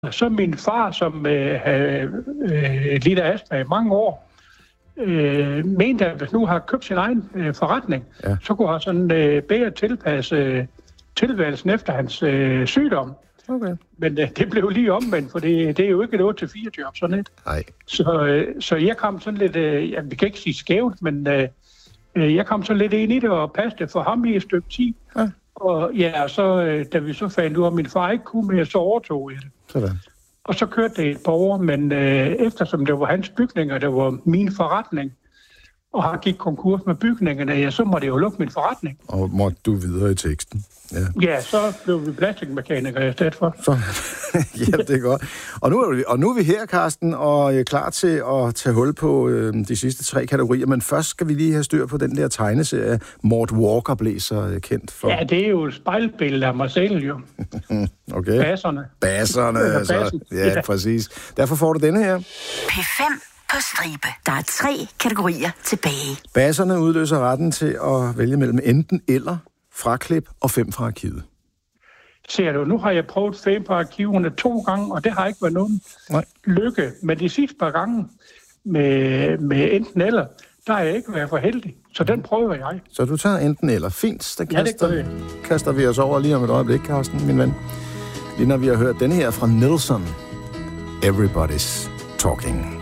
Så min far, som havde lidt af astma i mange år, mente, at hvis nu har købt sin egen forretning, så kunne han sådan bedre tilpasse tilværelsen efter hans sygdom. Okay. Men det blev lige omvendt, for det er jo ikke et 8-4 job, sådan et. Nej. Så jeg kom sådan lidt, vi kan ikke sige skævt, men jeg kom sådan lidt ind i det og passede for ham i et stykke tid. Ja. Og så da vi så fandt ud af, at min far ikke kunne mere, så overtog jeg det. Sådan. Og så kørte det et par år, men eftersom det var hans bygninger, det var min forretning, og han gik konkurs med bygningerne, så måtte jeg jo lukke min forretning. Og måtte du videre i teksten. Ja, så blev vi plastikmekanikere i stedet for. Så, ja, det er godt. Og nu er vi her, Carsten, og er klar til at tage hul på de sidste 3 kategorier. Men først skal vi lige have styr på den der tegneserie, Mort Walker blev så kendt for. Ja, det er jo et spejlbillede af mig selv, jo. Okay. Basserne, altså. Ja, præcis. Derfor får du denne her. P5 på stribe. Der er 3 kategorier tilbage. Basserne udløser retten til at vælge mellem enten eller, fraklip og 5 fra arkivet. Ser du, nu har jeg prøvet 5 fra arkiverne 2 gange, og det har ikke været nogen lykke. Men de sidste par gange med enten eller, der har jeg ikke været for heldig. Så den prøver jeg. Så du tager enten eller. Fint, det kaster vi os over lige om et øjeblik, Carsten, min ven. Lige når vi har hørt denne her fra Nelson. Everybody's Talking.